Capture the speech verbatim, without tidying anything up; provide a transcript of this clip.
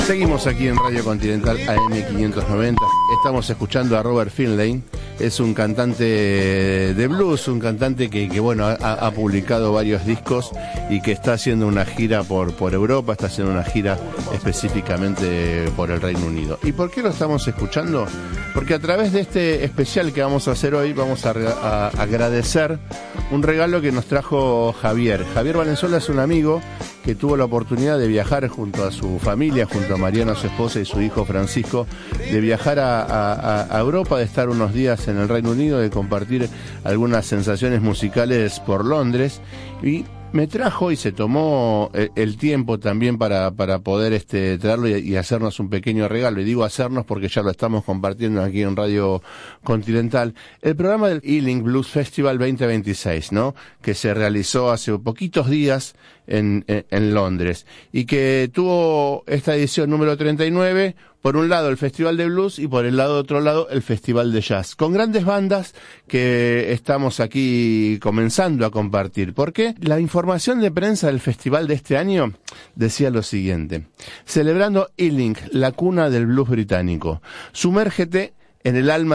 Seguimos aquí en Radio Continental A M quinientos noventa. Estamos escuchando a Robert Finlay. Es un cantante de blues, un cantante que, que bueno, ha, ha publicado varios discos y que está haciendo una gira por, por Europa, está haciendo una gira específicamente por el Reino Unido. ¿Y por qué lo estamos escuchando? Porque a través de este especial que vamos a hacer hoy vamos a, a agradecer un regalo que nos trajo Javier. Javier Valenzuela es un amigo que tuvo la oportunidad de viajar junto a su familia, junto a Mariana, su esposa, y su hijo Francisco, de viajar a, a, a Europa, de estar unos días en el Reino Unido, de compartir algunas sensaciones musicales por Londres, y me trajo y se tomó el, el tiempo también para, para poder este, traerlo y, y hacernos un pequeño regalo. Y digo hacernos porque ya lo estamos compartiendo aquí en Radio Continental. El programa del Ealing Blues Festival veinte veintiséis, ¿no? Que se realizó hace poquitos días en, en, en Londres. Y que tuvo esta edición número treinta y nueve, por un lado el Festival de Blues y por el lado otro lado el Festival de Jazz, con grandes bandas que estamos aquí comenzando a compartir. ¿Por qué? La información de prensa del festival de este año decía lo siguiente: celebrando Ealing, la cuna del blues británico, sumérgete en el alma